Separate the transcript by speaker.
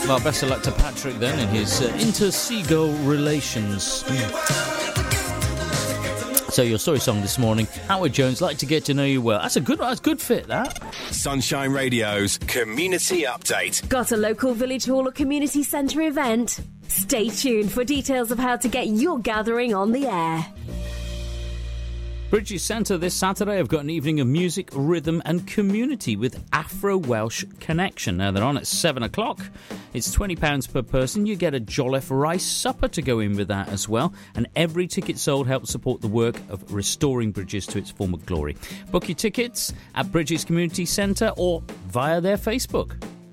Speaker 1: Well, best of luck to Patrick then in his inter-seagull relations. So your story song this morning, Howard Jones, like to get to know you well. That's a good fit, that.
Speaker 2: Sunshine Radio's Community Update.
Speaker 3: Got a local village hall or community centre event? Stay tuned for details of how to get your gathering on the air.
Speaker 1: Bridges Centre this Saturday have got an evening of music, rhythm and community with Afro-Welsh Connection. Now, they're on at 7 o'clock. It's £20 per person. You get a Jolliffe rice supper to go in with that as well. And every ticket sold helps support the work of restoring Bridges to its former glory. Book your tickets at Bridges Community Centre or via their Facebook.